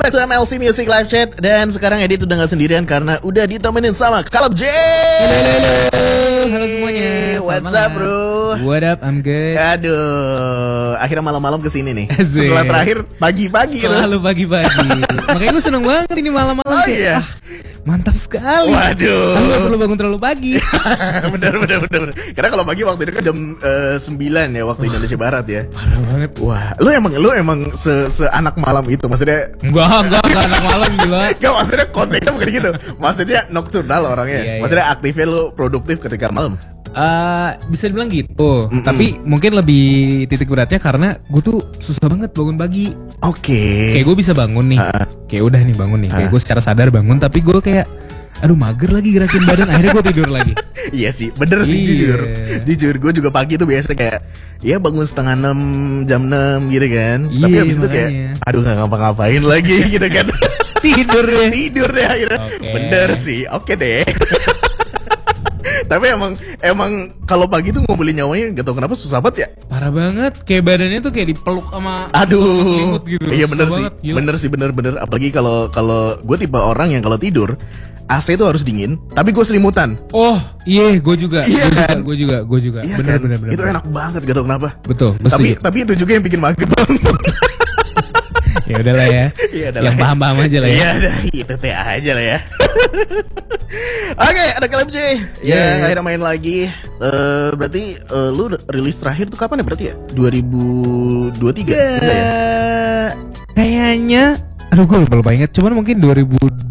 back to MLC Music Live Chat. Dan sekarang Edit udah gak sendirian karena udah ditemenin sama Caleb J. Halo semuanya. What's up bro? What up, I'm good. Aduh, akhirnya malam-malam kesini nih. Asik. Setelah terakhir pagi-pagi gitu. Selalu pagi-pagi. Makanya gue seneng banget ini malam-malam. Oh iya. Mantap sekali. Waduh. Aku gak perlu bangun terlalu pagi. bener. Karena kalau pagi waktu itu kan jam 9 ya waktu Indonesia Barat ya. Parah banget. Wah, lu emang se-anak malam itu maksudnya? Enggak anak malam gila. Gak, maksudnya konteksnya bukan gitu. Maksudnya nocturnal orangnya. Iya. Maksudnya aktifnya lu produktif ketika malam. Bisa dibilang gitu. Tapi mungkin lebih titik beratnya karena gue tuh susah banget bangun pagi. Oke. Kayak gue bisa bangun nih. Kayak udah nih bangun nih. Kayak gue secara sadar bangun, tapi gue kayak aduh mager lagi gerakin badan, akhirnya gue tidur lagi. Iya sih, bener sih. Jujur gue juga pagi tuh biasa kayak ya bangun setengah 6, jam 6 gitu kan. Tapi Iya, habis itu kayak aduh gak ngapa-ngapain lagi gitu kan. Tidur deh akhirnya. Okay. Bener sih, oke deh. Tapi emang kalau pagi tuh ngumpulin nyawanya gak tau kenapa susah banget ya. Parah banget, kayak badannya tuh kayak dipeluk sama aduh gitu. Iya bener susah sih banget, bener sih bener. Apalagi kalau gue tipe orang yang kalau tidur AC itu harus dingin, tapi gue selimutan. Oh iya, gue juga. Iya kan? Gue juga. Iya Bener. kan? Itu enak banget, gak tau kenapa. Betul. Tapi itu juga yang bikin mager bang. Ya udahlah ya. Yang paham-paham aja lah ya. Iya dah, itu teh aja lah ya. Oke, ada Caleb J yang akhirnya main lagi. Berarti lu rilis terakhir tuh kapan ya berarti ya? 2023 enggak ya? Kayaknya aduh gue lupa ingat, cuman mungkin 2024.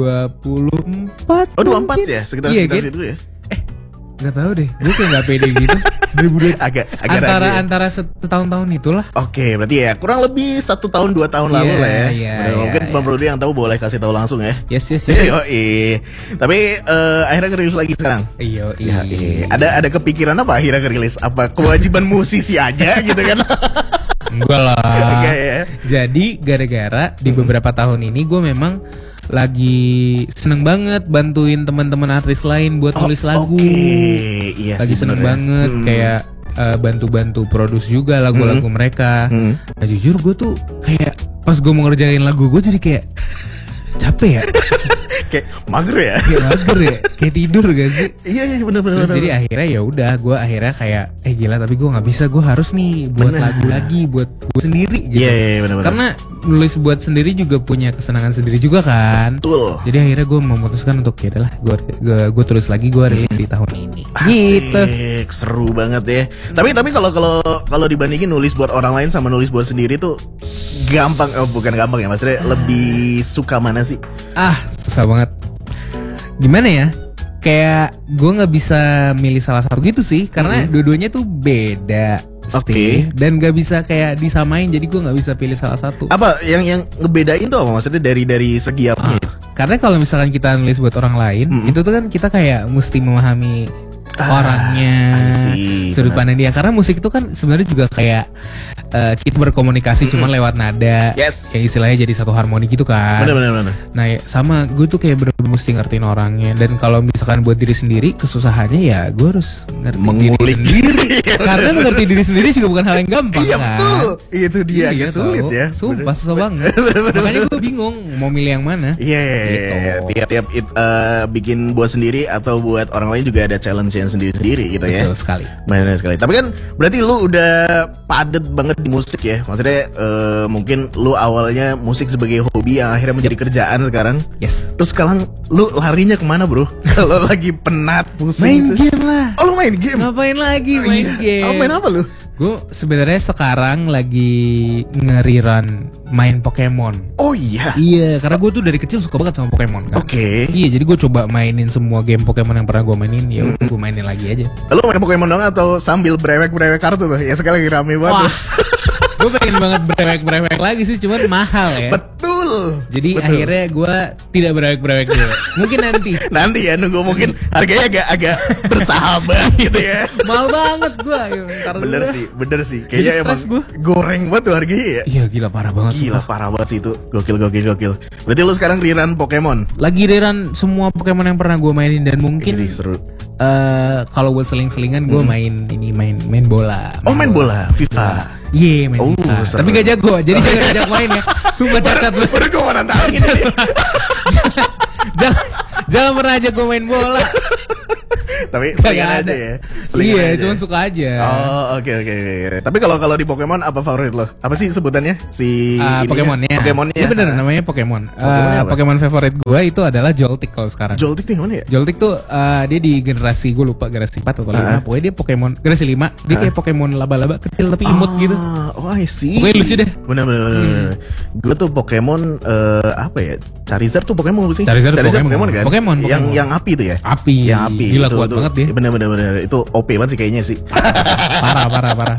Oh 24 ya, sekitar itu ya. Nggak tahu deh, gue kayak nggak pede gitu. 2024 agak antara setahun-tahun itulah. Oke, berarti ya kurang lebih 1 tahun 2 tahun lalu lah ya. Mungkin Bang Brody yang tahu boleh kasih tahu langsung ya. Yes. Tapi akhirnya ngerilis lagi sekarang. Iya. Ada kepikiran apa akhirnya ngerilis? Apa kewajiban musisi aja gitu kan? Enggak lah. Ya. Jadi gara-gara di beberapa tahun ini gue memang lagi seneng banget bantuin teman-teman artis lain buat nulis lagu. Iya lagi seneng banget kayak bantu-bantu produce juga lagu-lagu mereka. Nah jujur gue tuh kayak pas gue mau ngerjain lagu gue jadi kayak capek ya. Kayak mager ya. Kayak tidur gak sih? Iya bener. Terus jadi akhirnya ya udah gue akhirnya kayak gila tapi gue nggak bisa, gue harus nih buat lagu lagi buat gue sendiri gitu. Iya bener. Karena nulis buat sendiri juga punya kesenangan sendiri juga kan. Betul. Jadi akhirnya gue memutuskan untuk ya udahlah gue tulis lagi, gue rilis di tahun ini. Asik, Gitu. seru banget ya. Tapi kalau dibandingin nulis buat orang lain sama nulis buat sendiri tuh gampang, bukan gampang ya, maksudnya lebih suka mana sih? Susah banget. Gimana ya? Kayak gue nggak bisa milih salah satu gitu sih, karena dua-duanya tuh beda. Oke. Dan gak bisa kayak disamain, jadi gue nggak bisa pilih salah satu. Apa yang ngebedain tuh apa maksudnya dari segi apa? Karena kalau misalkan kita nulis buat orang lain, itu tuh kan kita kayak mesti memahami orangnya, sudut pandang dia. Karena musik itu kan sebenarnya juga kayak kita berkomunikasi cuma lewat nada, kayak istilahnya jadi satu harmoni gitu kan. Bener. Nah ya, sama gue tuh kayak mesti ngertiin orangnya. Dan kalau misalkan buat diri sendiri kesusahannya ya gue harus ngerti diri sendiri. Karena mengerti diri sendiri juga bukan hal yang gampang. Iya kan? betul. Itu dia agak sulit ya. Sumpah susah banget. Makanya gue bingung mau milih yang mana. Iya. Tiap bikin buat sendiri atau buat orang lain juga ada challenge yang sendiri-sendiri gitu ya. Betul sekali. Benar sekali. Tapi kan berarti lu udah padet banget di musik ya. Maksudnya mungkin lu awalnya musik sebagai hobi yang akhirnya menjadi kerjaan sekarang. Yes. Terus sekarang lu larinya kemana bro? Kalau lagi penat, pusing. Main game lah. Oh lu main game? Ngapain lagi main game? Oh, main apa lu? Gue sebenarnya sekarang lagi nge-rerun main Pokemon. Oh iya. Iya, karena gue tuh dari kecil suka banget sama Pokemon kan. Oke. Iya, jadi gue coba mainin semua game Pokemon yang pernah gue mainin. Ya udah gue mainin lagi aja. Lu main Pokemon dong atau sambil brewek kartu tuh? Ya sekarang lagi rame banget. Gue pengen banget brewek lagi sih, cuman mahal ya. Betul. Jadi akhirnya gue tidak brewek dulu. Mungkin nanti ya, nunggu mungkin harganya agak bersahabat gitu ya. Mahal banget gue. Bener sih. Kayaknya emang goreng banget tuh harganya ya. Iya gila parah banget. Parah banget sih itu. Gokil. Berarti lu sekarang rerun Pokemon? Lagi rerun semua Pokemon yang pernah gue mainin. Dan mungkin seru. Kalau buat seling-selingan gue main bola. Main bola FIFA. Iya main gitar. Tapi gak jago, jadi jangan ajak main ya. Sumpah cacat lu. Baru gue mau nantangin ini. Jangan pernah ajak gue main bola. Tapi selingan aja ya. Iya, cuma suka aja. Oh, oke. Tapi kalau di Pokemon apa favorit lo? Apa sih sebutannya? Pokemonnya. Iya bener namanya Pokemon. Pokemon favorit gue itu adalah Joltik kalau sekarang. Joltik nih mana ya? Joltik tuh dia di generasi gue lupa generasi 4 atau 5. Pokoknya dia Pokemon generasi 5. Dia kayak Pokemon laba-laba kecil tapi imut gitu. Oh, I see. Pokoknya lucu deh. Bener. Gue tuh Pokemon apa ya? Charizard tuh Pokemon sih? Charizard Pokemon kan? Pokemon. Yang api tuh ya? Yang api. Gila kuat banget dia. Bener. Itu OP banget sih kayaknya sih. Parah.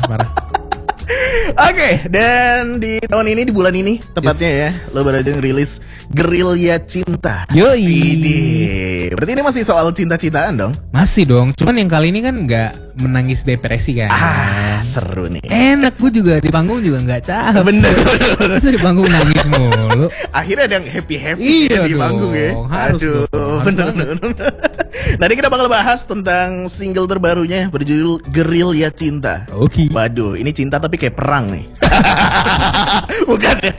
Oke, dan di tahun ini, di bulan ini tepatnya ya, lo baru aja ngerilis Gerilya Cinta. Yoi. Berarti ini masih soal cinta-cintaan dong? Masih dong, cuman yang kali ini kan nggak menangis depresi kan. Seru nih. Enak, gue juga di panggung juga nggak capek. Bener. Masa di panggung nangis mulu. Akhirnya ada yang happy iya di panggung ya. Aduh, bener. Nanti kita bakal bahas tentang single terbarunya berjudul Gerilya Cinta. Oke. Waduh, ini cinta tapi kayak perang nih. bukan ya.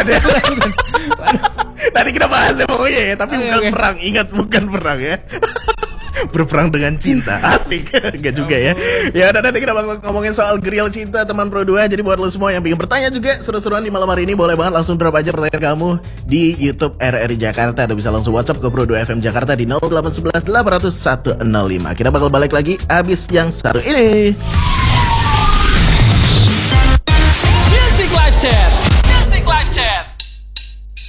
Tadi kita bahas ya pokoknya ya, tapi bukan perang. Ingat, bukan perang ya. Berperang dengan cinta. Asik. Enggak juga ya. Ya udah, nanti kita bakal ngomongin soal Gerilya Cinta teman Pro 2. Jadi buat lo semua yang pengen bertanya juga seru-seruan di malam hari ini, boleh banget langsung drop aja pertanyaan kamu di YouTube RRI Jakarta, atau bisa langsung WhatsApp ke Pro 2 FM Jakarta di 0811 800 105. Kita bakal balik lagi abis yang satu ini.